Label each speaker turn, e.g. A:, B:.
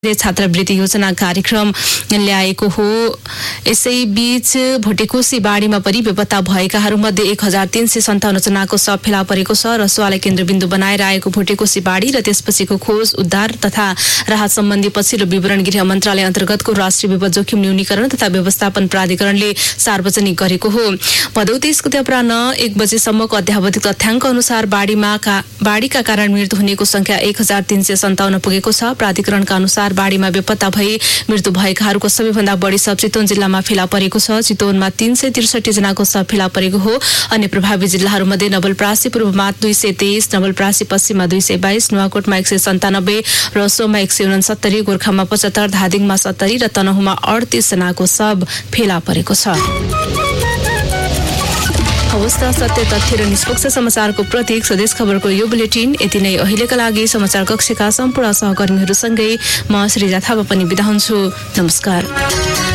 A: छात्रवृत्ति योजना कार्यक्रम ल्याएको हो। यसैबीच भोटेकोशी बाढीमा परि बेपत्ता भएकाहरूमध्ये 1357 जनाको शव फेला परेको छ। रसुवालाई केन्द्रबिन्दु बनाएर आएको भोटेकोशी बाढी र त्यसपछिको खोज उद्धार तथा राहत सम्बन्धी पछिल्लो विवरण गृह मन्त्रालय अन्तर्गतको राष्ट्रिय विपद जोखिम न्यूनीकरण तथा व्यवस्थापन प्राधिकरणले सार्वजनिक गरेको हो। भदौ 23 गते अपराह्न 1 बजेसम्मको अध्यावधिक तथ्याङ्क अनुसार बाढीका कारण मृत्यु हुनेको संख्या 1357 पुगेको छ। प्राधिकरणका अनुसार बाढीमा बेपत्ता भई मृत्यु भएकाहरूको सबैभन्दा बढी शव चितवन जिल्लामा फेला परेको छ। चितवनमा 363 जनाको शव फेला परेको हो। अन्य प्रभावित जिल्लाहरूमध्ये नवलपरासी पूर्वमा 223, नवलपरासी पश्चिममा 222, नुवाकोटमा 197, रसोमा 169, गोर्खामा 75, धादिङमा 70 र तनहुँमा 38 जनाको शव फेला परेको छ। अवस्था सत्य तथ्य र निष्पक्ष समाचारको प्रतीक स्वदेश खबरको यो बुलेटिन यति नै। अहिलेका लागि समाचार कक्षका सम्पूर्ण सहकर्मीहरूसँगै म श्रीजा थापा पनि बिदा हुन्छु। नमस्कार।